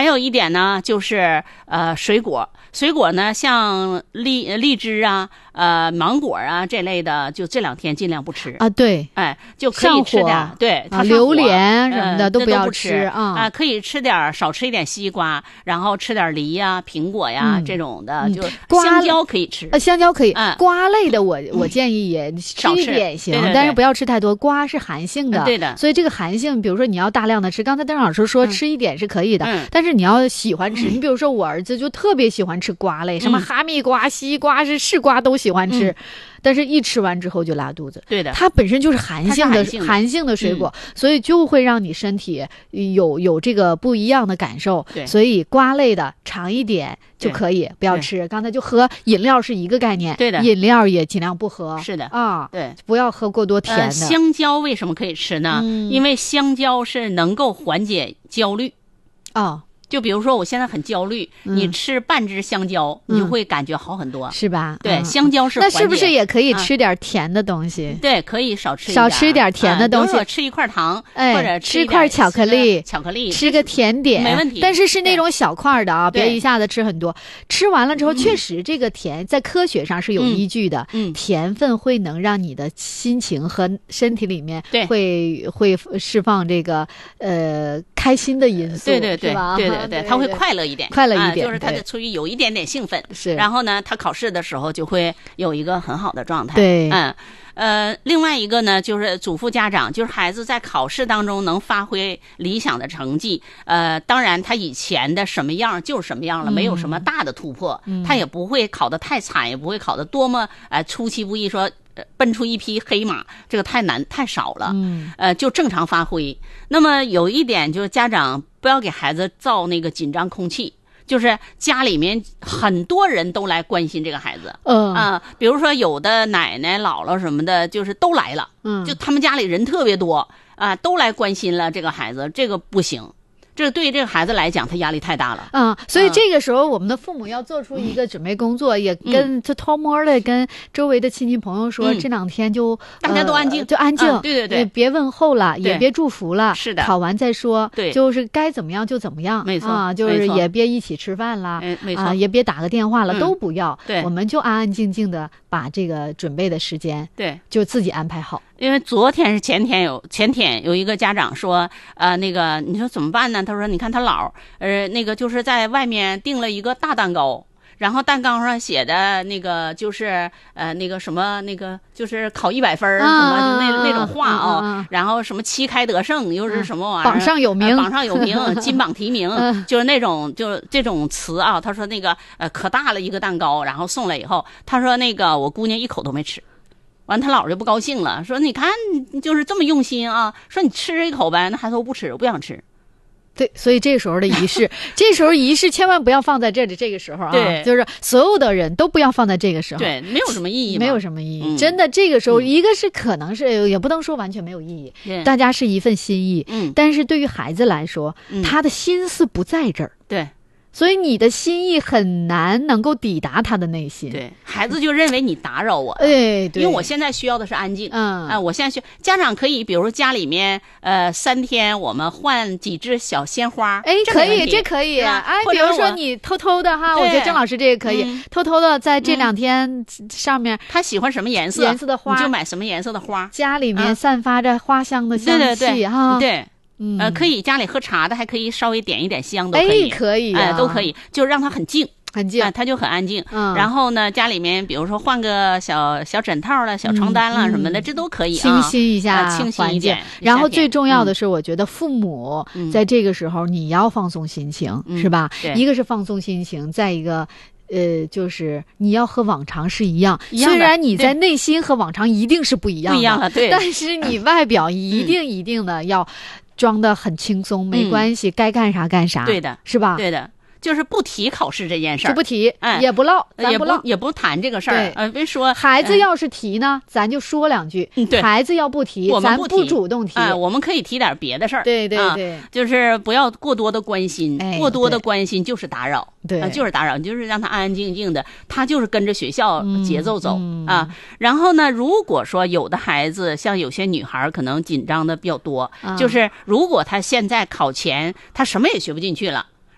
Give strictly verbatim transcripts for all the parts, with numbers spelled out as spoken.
有一点呢，就是呃水果，水果呢像荔荔枝啊、呃芒果啊这类的，就这两天尽量不吃啊。对， 哎，就可以吃点，对， 啊，榴莲什么的、呃、都不要吃啊。 啊、呃，可以吃点，少吃一点西瓜，然后吃点梨呀、苹果呀、嗯、这种的， 嗯、 就香蕉可以吃。 呃，香蕉可以， 嗯、 瓜类的我我建议也吃一点行， 对对对， 但是不要吃太多。瓜是寒性的， 对的， 所以这个寒性，比如说你要大量的吃，刚才邓老师说吃一点是可以的， 嗯、 但是你要喜欢吃。嗯、你比如说我儿子就特别喜欢吃瓜类， 嗯、 什么哈密瓜、西瓜是是瓜都喜欢吃。嗯，但是一吃完之后就拉肚子， 对的， 它本身就是寒性的寒性的寒性的水果、嗯，所以就会让你身体有有这个不一样的感受。 对， 所以瓜类的尝一点就可以，不要吃。刚才就喝饮料是一个概念， 对的， 饮料也尽量不喝。 是的啊， 对， 不要喝过多甜的。呃、 香蕉为什么可以吃呢、 嗯？ 因为香蕉是能够缓解焦虑。 哦。 就比如说我现在很焦虑、嗯、你吃半只香蕉、嗯、你就会感觉好很多， 是吧？ 对、 嗯、 香蕉是那是不是也可以吃点甜的东西、 嗯、对，可以少吃一点少吃一点甜的东西、 嗯、吃一块糖、 哎、 或者吃一块巧克力巧克力吃个甜点没问题， 但是是那种小块的啊，别一下子吃很多。吃完了之后、嗯、确实这个甜在科学上是有依据的、 嗯、 甜分会能让你的心情和身体里面对会会释放这个呃开心的因素， 对对对， 是吧？ 对对对，它会快乐一点， 快乐一点、 啊，就是它就处于有一点点兴奋， 是。 然后呢，他考试的时候就会有一个很好的状态， 对， 嗯。呃，另外一个呢，就是嘱咐家长，就是孩子在考试当中能发挥理想的成绩。呃，当然他以前的什么样就是什么样了，嗯、没有什么大的突破、嗯，他也不会考得太惨，也不会考得多么呃出其不意说。奔出一匹黑马，这个太难太少了， 嗯， 呃，就正常发挥。那么有一点就是家长不要给孩子造那个紧张空气，就是家里面很多人都来关心这个孩子， 嗯啊、呃，比如说有的奶奶姥姥什么的，就是都来了， 嗯， 就他们家里人特别多啊、呃，都来关心了这个孩子，这个不行。这对这个孩子来讲，他压力太大了。 嗯，所以这个时候我们的父母要做出一个准备工作，嗯、也跟就偷摸的跟周围的亲戚朋友说，嗯、这两天就大家都安静， 呃、就安静、 嗯，对对对， 别问候了，也别祝福了， 是的， 考完再说， 对， 就是该怎么样就怎么样， 没错啊，就是也别一起吃饭了， 没错、 啊，也别打个电话了， 嗯、 都不要， 对， 我们就安安静静的把这个准备的时间， 对， 就自己安排好。 因为昨天是前天有前天有一个家长说，呃，那个你说怎么办呢？他说，你看他姥，呃，那个就是在外面订了一个大蛋糕，然后蛋糕上写的那个就是呃那个什么那个就是考一百分儿、 啊、 什么就那那种话啊、哦啊， 然后什么旗开得胜又是什么玩意儿、 嗯，榜上有名， 呃、榜上有名，金榜题名， 嗯、 就是那种就这种词啊。他说那个呃可大了一个蛋糕，然后送来以后，他说那个我姑娘一口都没吃。完，他姥儿就不高兴了，说：“你看，就是这么用心啊！说你吃一口呗。”那孩子说：“我不吃，我不想吃。” 对，所以这时候的仪式，这时候仪式千万不要放在这里，这个时候啊， 对， 就是所有的人都不要放在这个时候， 对，没有什么意义， 没有什么意义。 嗯、 真的，这个时候，嗯、一个是可能是也不能说完全没有意义，大家是一份心意， 嗯， 但是对于孩子来说， 嗯、 他的心思不在这儿， 对。 所以你的心意很难能够抵达他的内心， 对，孩子就认为你打扰我， 哎，对， 因为我现在需要的是安静， 嗯， 啊、呃，我现在需家长可以，比如说家里面，呃，三天我们换几支小鲜花， 哎，可以，这可以，哎，比如说你偷偷的哈，我觉得郑老师这个可以， 嗯、 偷偷的在这两天上面， 他喜欢什么颜色， 颜色的花， 你就买什么颜色的花， 家里面散发着花香的香气， 对对对哈， 对。 嗯， 呃，可以家里喝茶的，还可以稍微点一点香，都可以， 哎，可以、啊， 哎、呃，都可以，就让他很静， 很静， 哎、呃，他就很安静。 嗯， 然后呢，家里面比如说换个小小枕套了、小床单了什么的， 嗯、 这都可以、啊， 清新一下， 呃、清新一点。 然后最重要的是，我觉得父母在这个时候你要放松心情， 嗯、 是吧？ 对， 一个是放松心情，再一个。呃，就是你要和往常是一样， 一样虽然你在内心和往常一定是不一样的， 不一样的，对， 但是你外表一定一定的要装得很轻松， 嗯、 没关系，该干啥干啥， 对的， 是吧？ 对的。就是不提考试这件事儿， 就不提， 哎， 也不唠，咱也不唠， 也不谈这个事儿。呃，别说孩子要是提呢， 嗯、 咱就说两句； 对， 孩子要不提， 我们不咱不主动提。 哎，我们可以提点别的事儿。 对对对、 啊，就是不要过多的关心， 哎、 过多的关心就是打扰， 对、 啊，就是打扰，就是让他安安静静的，他就是跟着学校节奏走、 嗯、 啊。然后呢，如果说有的孩子，像有些女孩可能紧张的比较多， 啊、 就是如果他现在考前他什么也学不进去了。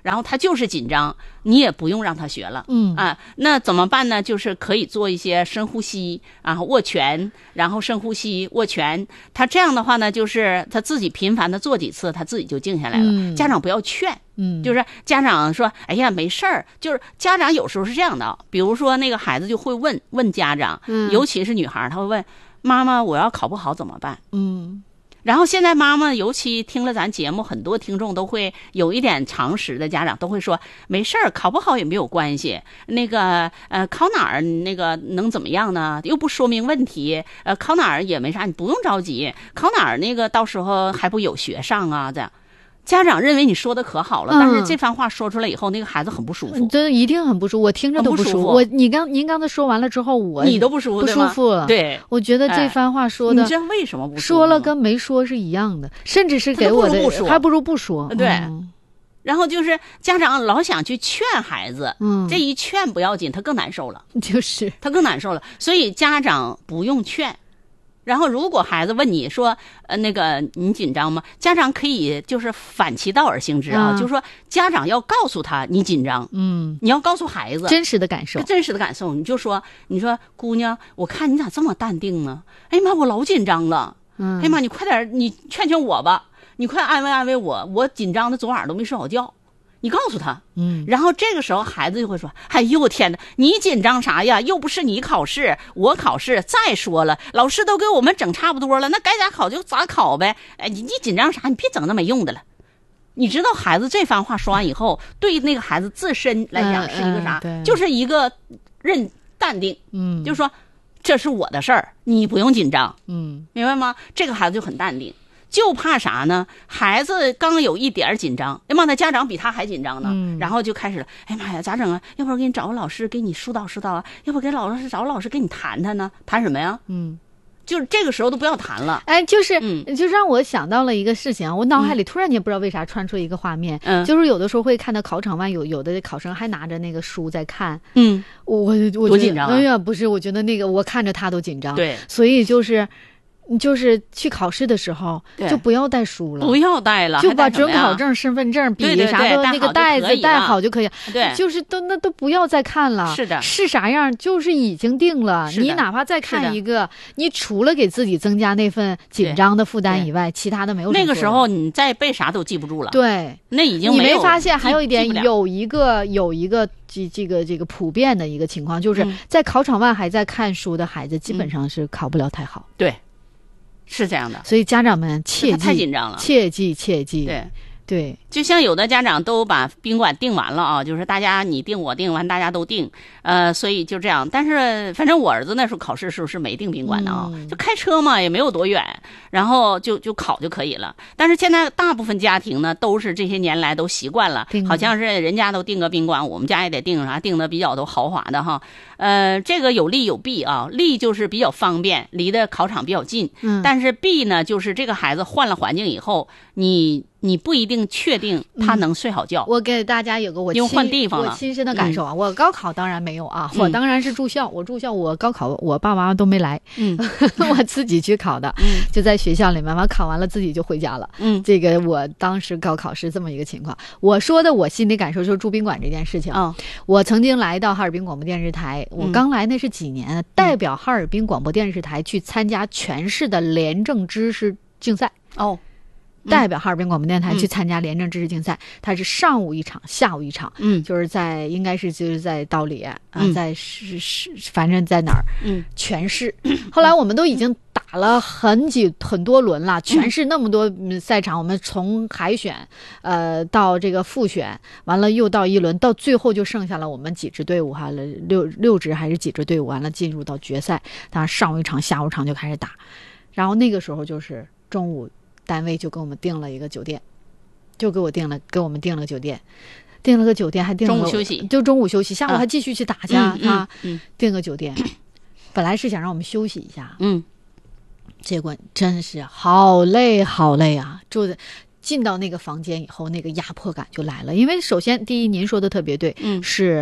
然后他就是紧张，你也不用让他学了， 嗯啊，那怎么办呢？就是可以做一些深呼吸，然后握拳，然后深呼吸握拳。他这样的话呢，就是他自己频繁的做几次，他自己就静下来了。 嗯、 家长不要劝， 嗯， 就是家长说，哎呀没事儿，就是家长有时候是这样的，比如说那个孩子就会问问家长， 嗯、 尤其是女孩，他会问妈妈，我要考不好怎么办？ 嗯。 然后现在妈妈，尤其听了咱节目，很多听众都会有一点常识的家长都会说，没事儿，考不好也没有关系。那个呃，考哪儿那个能怎么样呢？又不说明问题。呃，考哪儿也没啥，你不用着急。考哪儿那个到时候还不有学上啊？这样。家长认为你说的可好了， 嗯、 但是这番话说出来以后，那个孩子很不舒服， 真的一定很不舒服。我听着都不舒服。 舒服我你刚您刚才说完了之后，我你都不舒服， 不舒服了。 对， 我觉得这番话说的， 哎、你知道为什么不舒服？ 说了跟没说是一样的，甚至是给我的不还不如不说。 对。 嗯、 然后就是家长老想去劝孩子， 嗯， 这一劝不要紧，他更难受了， 就是他更难受了。所以家长不用劝。然后，如果孩子问你说，呃，那个你紧张吗？家长可以就是反其道而行之啊， 嗯、 就是说家长要告诉他你紧张， 嗯， 你要告诉孩子真实的感受， 真实的感受。你就说，你说姑娘，我看你咋这么淡定呢？哎呀妈，我老紧张了。 嗯， 哎呀妈，你快点，你劝劝我吧，你快安慰安慰我，我紧张的昨晚上都没睡好觉。你告诉他， 嗯， 然后这个时候孩子就会说：“哎呦我天哪，你紧张啥呀？又不是你考试，我考试。再说了，老师都给我们整差不多了，那该咋考就咋考呗。哎，你你紧张啥？你别整那没用的了。”你知道孩子这番话说完以后，对那个孩子自身来讲是一个啥？ 嗯嗯、 就是一个认淡定， 嗯， 就是说这是我的事儿，你不用紧张， 嗯， 明白吗？这个孩子就很淡定。就怕啥呢？孩子刚有一点紧张，哎妈，那家长比他还紧张呢。 嗯、 然后就开始了，哎妈呀，咋整啊？要不然给你找个老师给你疏导疏导啊？要不给老师找老师给你谈谈呢？谈什么呀？ 嗯， 就是这个时候都不要谈了。 哎，就是， 嗯， 就让我想到了一个事情，我脑海里突然间不知道为啥穿出一个画面， 嗯， 就是有的时候会看到考场外有有的考生还拿着那个书在看， 嗯， 我我我多紧张啊！ 哎呀，不是，我觉得那个我看着他都紧张， 对， 所以就是。就是去考试的时候就不要带书了， 不要带了， 就把准考证、身份证、笔啥都那个袋子带好就可以。 对， 就是都那都不要再看了。 是的， 是啥样就是已经定了。你哪怕再看一个，你除了给自己增加那份紧张的负担以外，其他的没有。 那个时候你再背啥都记不住了。 对， 那已经你没没发现还有一点，有一个有一个这这个这个普遍的一个情况，就是在考场外还在看书的孩子，基本上是考不了太好。 对。是这样的， 所以家长们切记太紧张了， 切记切记。 对对， 就像有的家长都把宾馆订完了啊，就是大家你订我订完，大家都订，呃，所以就这样。但是反正我儿子那时候考试时候是没订宾馆的啊， 嗯、 就开车嘛，也没有多远，然后就就考就可以了。但是现在大部分家庭呢，都是这些年来都习惯了，好像是人家都订个宾馆，我们家也得订啥，订的比较都豪华的哈。呃，这个有利有弊啊，利就是比较方便，离的考场比较近， 嗯， 但是弊呢，就是这个孩子换了环境以后，你。你不一定确定他能睡好觉。 嗯、我给大家有个我因为换地方了， 我亲身的感受啊。嗯、我高考当然没有啊， 嗯、 我当然是住校。我住校，我高考我爸妈都没来， 嗯， 我自己去考的， 嗯， 就在学校里面，完考完了自己就回家了， 嗯， 这个我当时高考是这么一个情况。我说的我心里感受就是住宾馆这件事情。 哦、 我曾经来到哈尔滨广播电视台，我刚来那是几年，嗯、代表哈尔滨广播电视台去参加全市的廉政知识竞赛。 哦。 代表哈尔滨广播电台去参加廉政知识竞赛，它是上午一场，下午一场， 嗯， 就是在应该是就是在道里啊， 嗯、 在是是反正在哪儿， 嗯， 全市。后来我们都已经打了很几很多轮了，全市那么多赛场，我们从海选呃到这个复选，完了又到一轮，到最后就剩下了我们几支队伍哈，六六支还是几支队伍，完了进入到决赛，当然上午一场，下午场就开始打，然后那个时候就是中午。单位就给我们订了一个酒店，就给我订了，给我们订了个酒店，订了个酒店，还订了中午休息， 就中午休息，下午还继续去打去啊， 嗯嗯嗯、 订个酒店，本来是想让我们休息一下， 嗯， 结果真是好累好累啊！住在进到那个房间以后，那个压迫感就来了，因为首先第一，您说的特别对， 嗯， 是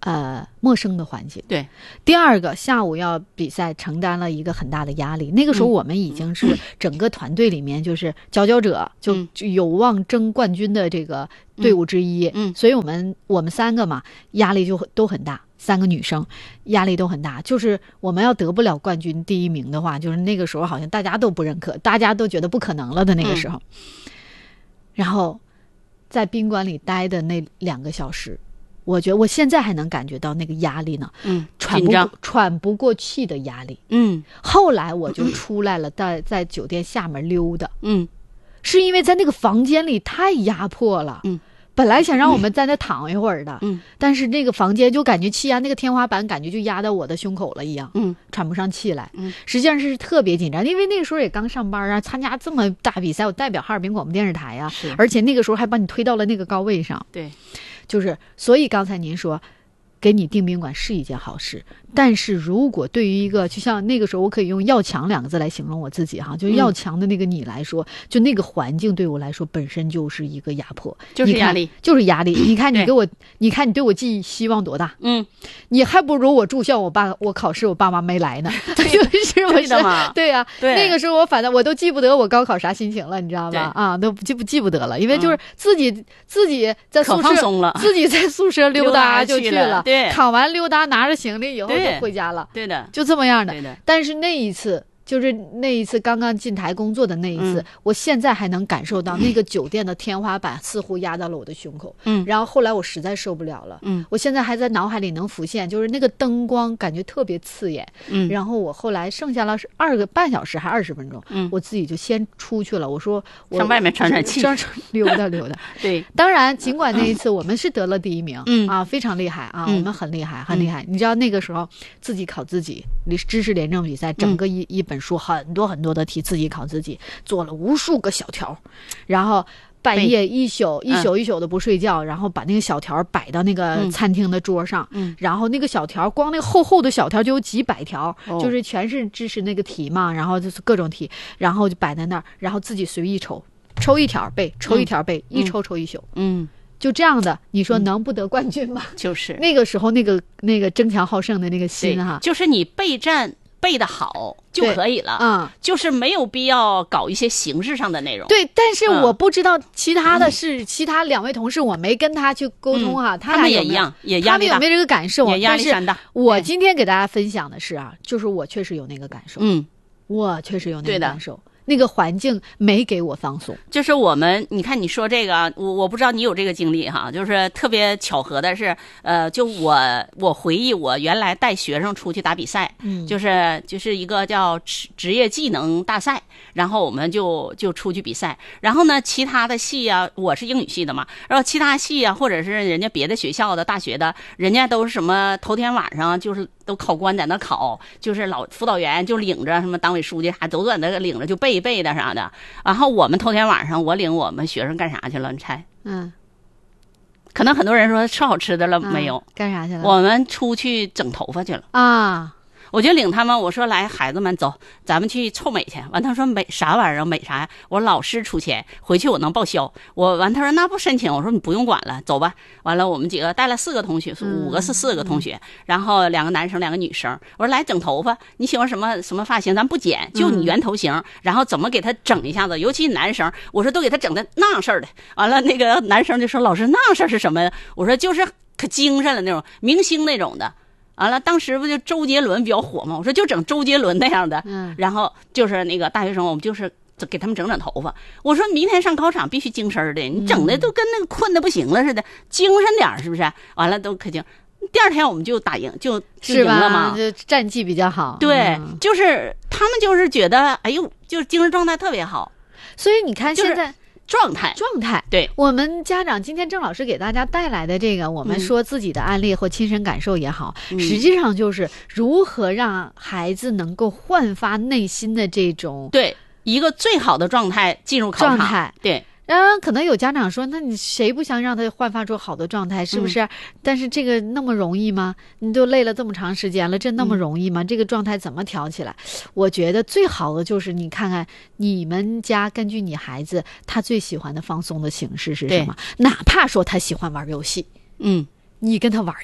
呃陌生的环境。 对， 第二个下午要比赛，承担了一个很大的压力。那个时候我们已经是整个团队里面就是佼佼者，就就有望争冠军的这个队伍之一。 嗯， 所以我们我们三个嘛，压力就都很大。三个女生压力都很大，就是我们要得不了冠军第一名的话，就是那个时候好像大家都不认可，大家都觉得不可能了的那个时候。嗯、然后在宾馆里待的那两个小时，我觉得我现在还能感觉到那个压力呢， 嗯， 喘不喘不过气的压力。 嗯， 后来我就出来了，在在酒店下面溜达。 嗯， 是因为在那个房间里太压迫了。 嗯。 本来想让我们在那躺一会儿的， 嗯， 但是那个房间就感觉气压，那个天花板感觉就压到我的胸口了一样， 嗯， 喘不上气来， 嗯， 实际上是特别紧张，因为那个时候也刚上班啊，参加这么大比赛，我代表哈尔滨广播电视台啊，而且那个时候还把你推到了那个高位上， 对， 就是所以刚才您说，给你订宾馆是一件好事，但是如果对于一个就像那个时候我可以用要强两个字来形容我自己哈，就要强的那个你来说、嗯、就那个环境对我来说本身就是一个压迫， 就是压力， 就是压力。你看你给我你看你对我寄希望多大， 嗯， 你还不如我住校，我爸我考试我爸妈没来呢，就是不是的嘛？ 对呀、啊， 对， 那个时候我反正我都记不得我高考啥心情了，你知道吧？啊，都记不记不得了，因为就是自己、嗯、自己在宿舍自己在宿舍溜达就去了， 对， 考完溜达拿着行李以后就回家了， 对的， 就这么样的。 对的， 但是那一次。就是那一次刚刚进台工作的那一次、嗯、我现在还能感受到那个酒店的天花板似乎压到了我的胸口， 嗯， 然后后来我实在受不了了， 嗯， 我现在还在脑海里能浮现，就是那个灯光感觉特别刺眼， 嗯， 然后我后来剩下了是二个半小时还二十分钟， 嗯， 我自己就先出去了，我说我上外面喘喘气， 溜达溜达， 对， 当然尽管那一次我们是得了第一名， 嗯啊，非常厉害啊、 嗯， 我们很厉害很厉害、嗯，你知道那个时候自己考自己，知识联政比赛整个一、嗯、一本书很多很多的题自己考自己，做了无数个小条，然后半夜一宿一宿一宿的不睡觉、嗯、然后把那个小条摆到那个餐厅的桌上、 嗯、 然后那个小条光那个厚厚的小条就有几百条、 哦、 就是全是知识那个题嘛，然后就是各种题，然后就摆在那儿，然后自己随意抽抽一条背抽一条背、嗯、一抽抽一宿， 嗯， 就这样的，你说能不得冠军吗？ 嗯、就是那个时候那个那个争强好胜的那个心哈， 就是你备战背得好就可以了， 嗯， 就是没有必要搞一些形式上的内容。 对，但是我不知道其他的是、嗯、其他两位同事，我没跟他去沟通哈、啊嗯， 他们也一样，也压力大， 他们有没有这个感受？ 也压力山大。 我今天给大家分享的是啊，就是我确实有那个感受， 嗯， 我确实有那个感受。那个环境没给我放松， 就是我们，你看你说这个，我我不知道你有这个经历哈，就是特别巧合的是，呃，就我我回忆我原来带学生出去打比赛， 嗯， 就是就是一个叫职职业技能大赛，然后我们就就出去比赛，然后呢，其他的系啊，我是英语系的嘛，然后其他系啊，或者是人家别的学校的大学的，人家都是什么头天晚上就是都考官在那考，就是老辅导员就领着什么党委书记还都在那领着就背。一背的啥的，然后我们头天晚上我领我们学生干啥去了？你猜？ 嗯， 可能很多人说吃好吃的了、嗯、没有？ 干啥去了？ 我们出去整头发去了啊！ 我就领他们，我说来，孩子们走，咱们去臭美去。完，他说美啥玩意儿？美啥呀？我说老师出钱，回去我能报销。我完，他说那不申请。我说你不用管了，走吧。完了，我们几个带了四个同学，五个是四个同学，嗯、然后两个男生，两个女生。我说来整头发，你喜欢什么什么发型？咱不剪，就你圆头型。嗯、然后怎么给他整一下子？尤其男生，我说都给他整的那样式儿的。完了，那个男生就说老师那样式儿是什么呀？我说就是可精神了那种明星那种的。完了，当时不就周杰伦比较火吗？我说就整周杰伦那样的， 嗯， 然后就是那个大学生，我们就是给他们整整头发。我说明天上考场必须精神的，你整的都跟那个困的不行了似的，精神点是不是？完了都可精。第二天我们就打赢，就就赢了嘛， 就战绩比较好。 对， 嗯、 就是他们就是觉得，哎呦，就是精神状态特别好。 所以你看现在。 就是状态， 状态， 对我们家长今天郑老师给大家带来的这个，我们说自己的案例或亲身感受也好， 嗯、 实际上就是如何让孩子能够焕发内心的这种对一个最好的状态进入考场。 状态， 对。 然后可能有家长说，那你谁不想让他焕发出好的状态，是不是？嗯、但是这个那么容易吗？你都累了这么长时间了，这那么容易吗？嗯、这个状态怎么调起来？我觉得最好的就是你看看你们家根据你孩子他最喜欢的放松的形式是什么，哪怕说他喜欢玩游戏， 嗯， 你跟他玩一把。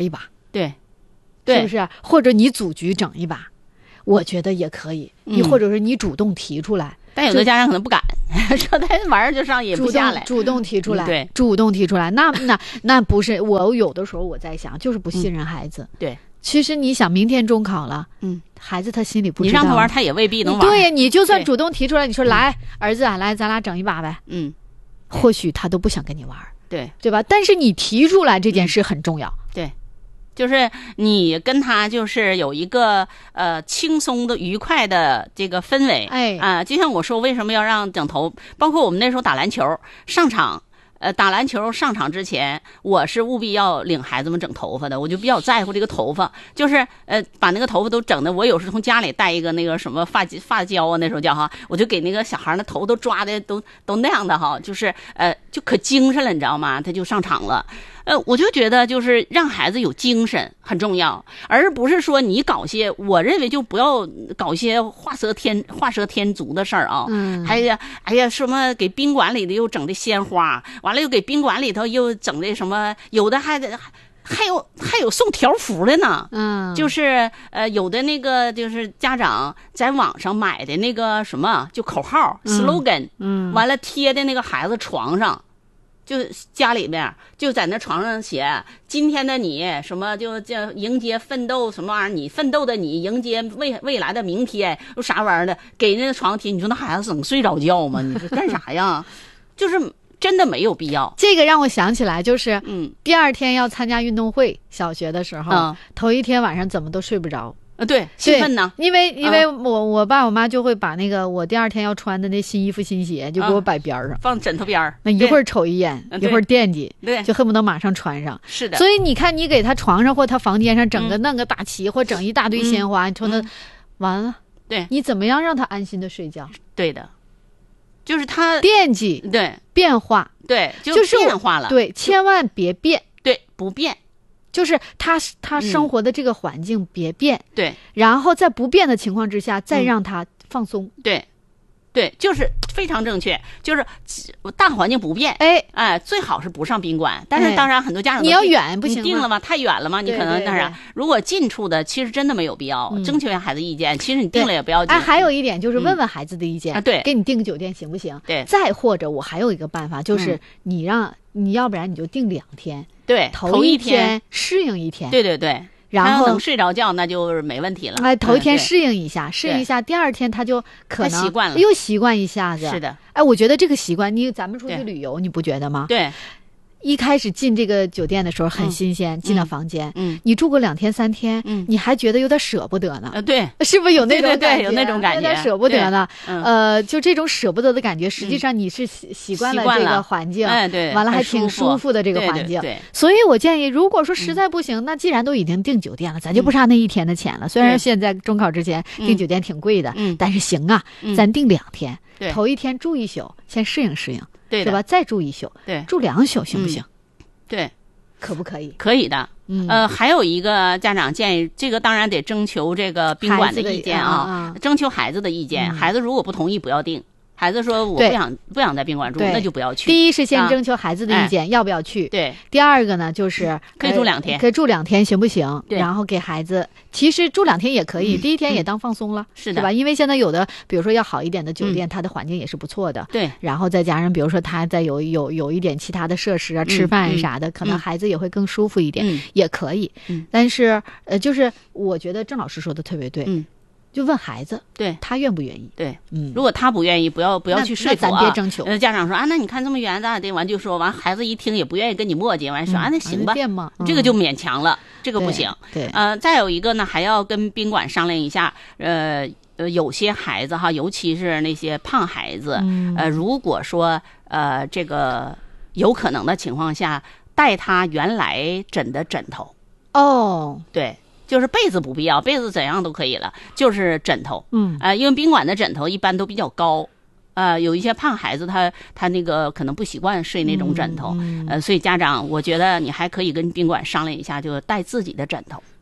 对，对， 是不是？或者你组局整一把，我觉得也可以。你、 嗯、 或者是你主动提出来， 但有的家长可能不敢，说他玩儿就上也不下来， 主动主动提出来， 嗯、对， 主动提出来，那那那不是我有的时候我在想，就是不信任孩子。 嗯、对。 其实你想，明天中考了， 嗯， 孩子他心里不知道， 你让他玩，他也未必能玩。 对呀，你就算主动提出来，你说来，儿子啊，来，咱俩整一把呗， 嗯， 或许他都不想跟你玩， 对对吧？但是你提出来这件事很重要， 嗯、对，就是你跟他就是有一个呃轻松的、愉快的这个氛围， 哎啊、呃，就像我说，为什么要让整头？包括我们那时候打篮球上场。呃，打篮球上场之前，我是务必要领孩子们整头发的，我就比较在乎这个头发，就是呃，把那个头发都整的，我有时从家里带一个那个什么发发胶啊，那时候叫哈，我就给那个小孩那头都抓的都都那样的哈，就是呃，就可精神了，你知道吗？他就上场了。呃，我就觉得就是让孩子有精神很重要，而不是说你搞些，我认为就不要搞些画蛇添画蛇添足的事儿啊。 嗯， 还呀，哎呀，什么给宾馆里的又整的鲜花，完了又给宾馆里头又整的什么，有的还得还还有还有送条幅的呢。 嗯， 就是呃，有的那个就是家长在网上买的那个什么，就口号、 嗯、 slogan， 嗯， 完了贴在那个孩子床上。就家里面就在那床上写今天的你什么就叫迎接奋斗什么玩意儿，你奋斗的你迎接未未来的明天，又啥玩意儿的，给那个床贴，你说那孩子能睡着觉吗？你说干啥呀？就是真的没有必要。 这个让我想起来，就是嗯， 第二天要参加运动会，小学的时候， 嗯、 头一天晚上怎么都睡不着。 啊，对，兴奋呢， 因为因为我我爸我妈就会把那个我第二天要穿的那新衣服新鞋就给我摆边上， 放枕头边儿， 那一会儿瞅一眼，一会儿惦记， 对， 就恨不得马上穿上。 是的， 所以你看，你给他床上或他房间上整个弄个大旗，或整一大堆鲜花，你说他完了， 对， 你怎么样让他安心的睡觉？ 对的，就是他惦记， 对， 变化， 对， 就是变化了， 对，千万别变， 对，不变。 就是他他生活的这个环境别变、嗯， 对， 然后在不变的情况之下，再让他放松， 嗯、对，对，就是非常正确，就是大环境不变， 哎哎，最好是不上宾馆，但是当然很多家长、哎、 你要远不行， 你定了吗？太远了吗？你可能当然，如果近处的，其实真的没有必要、嗯、征求孩子意见，其实你定了也不要紧。 哎，还有一点就是问问孩子的意见， 嗯、啊，对， 给你订个酒店行不行？ 对， 再或者我还有一个办法，就是你让、嗯、你要不然你就订两天。 对， 头一天适应一天， 对对对， 然后能睡着觉那就是没问题了。 哎，头一天适应一下，嗯、适应一下，第二天他就可能习惯了， 又习惯一下子。 是的， 哎，我觉得这个习惯，你咱们出去旅游，你不觉得吗？ 对。 一开始进这个酒店的时候很新鲜， 嗯、 进到房间， 嗯， 你住个两天三天， 嗯， 你还觉得有点舍不得呢， 呃，对， 是不是有那种感觉？ 对对对有那种感觉， 有点舍不得呢。 嗯、 呃，就这种舍不得的感觉，实际上你是习习惯了这个环境， 哎，对， 完了还挺舒服的这个环境。 对，对对所以我建议，如果说实在不行，嗯、那既然都已经订酒店了，咱就不差那一天的钱了。虽然现在中考之前订酒店挺贵的， 嗯、 但是行啊， 嗯、 咱订两天， 对， 头一天住一宿，先适应适应， 对， 对吧？再住一宿， 对， 住两宿行不行？ 嗯、对。 可不可以？ 可以的， 嗯， 呃，还有一个家长建议，这个当然得征求这个宾馆的意见啊， 啊征求孩子的意见。 嗯、 孩子如果不同意，不要定。孩子说我不想不想在宾馆住，那就不要去。 第一是先征求孩子的意见，啊、要不要去？ 对。 第二个呢，就是可以住两天， 呃、可以住两天行不行？ 对。 然后给孩子，其实住两天也可以，嗯、第一天也当放松了， 嗯、是的， 对吧？因为现在有的，比如说要好一点的酒店，嗯、它的环境也是不错的。 对。 然后再加上，比如说它再有有有一点其他的设施啊， 嗯、 吃饭啥的， 嗯、 可能孩子也会更舒服一点， 嗯、 也可以。 嗯。 但是呃，就是我觉得郑老师说的特别对。 嗯。 就问孩子， 对他愿不愿意？ 对， 嗯， 如果他不愿意，不要不要去说服啊， 咱别征求。 呃，家长说啊，那你看这么远，咱俩得完就说完，孩子一听也不愿意跟你磨叽，完说、嗯、啊，那行吧， 嗯、 这个就勉强了，这个不行。 对，对呃，再有一个呢，还要跟宾馆商量一下，呃呃，有些孩子哈，尤其是那些胖孩子， 嗯、 呃，如果说呃这个有可能的情况下，带他原来枕的枕头。 哦， 对。就是被子不必要，被子怎样都可以了，就是枕头。 嗯， 呃，因为宾馆的枕头一般都比较高，呃，有一些胖孩子他他那个可能不习惯睡那种枕头， 嗯、 呃，所以家长我觉得你还可以跟宾馆商量一下，就带自己的枕头。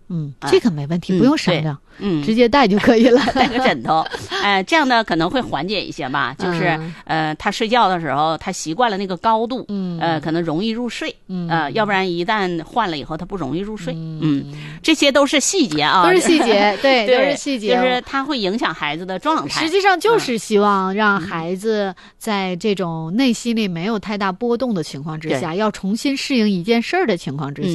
嗯， 啊这个没问题， 嗯不用商量， 嗯， 直接带就可以了。 带个枕头，呃，这样呢可能会缓解一些吧。就是、 嗯、 呃，他睡觉的时候，他习惯了那个高度， 嗯， 呃，可能容易入睡， 嗯， 呃，要不然一旦换了以后，他不容易入睡。嗯，嗯这些都是细节啊， 都是细节，对， 对， 都是细节， 就是它会影响孩子的状态。 实际上就是希望让孩子在这种内心里没有太大波动的情况之下，嗯、要重新适应一件事儿的情况之下。